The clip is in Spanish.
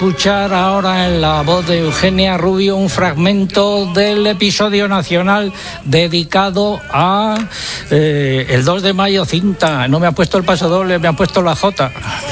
Escuchar ahora en la voz de Eugenia Rubio un fragmento del episodio nacional dedicado a el 2 de mayo cinta. No me ha puesto el paso doble, me ha puesto la Jota.